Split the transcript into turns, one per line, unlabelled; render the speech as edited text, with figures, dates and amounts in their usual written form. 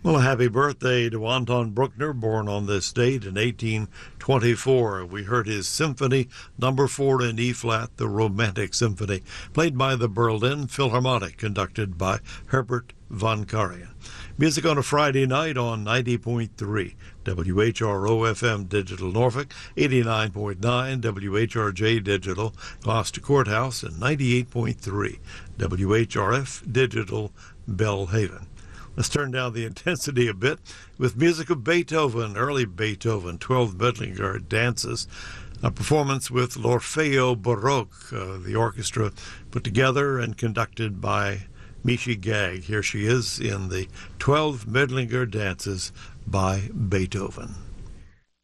Well, a happy birthday to Anton Bruckner, born on this date in 1824. We heard his Symphony No. 4 in E-flat, the Romantic Symphony, played by the Berlin Philharmonic, conducted by Herbert von Karajan. Music on a Friday night on 90.3 WHRO-FM Digital Norfolk, 89.9 WHRJ Digital Gloucester Courthouse, and 98.3 WHRF Digital Bellhaven. Let's turn down the intensity a bit with music of Beethoven, early Beethoven, 12 Medlinger dances, a performance with L'Orfeo Baroque, the orchestra put together and conducted by Michi Gag. Here she is in the 12 Medlinger dances by Beethoven.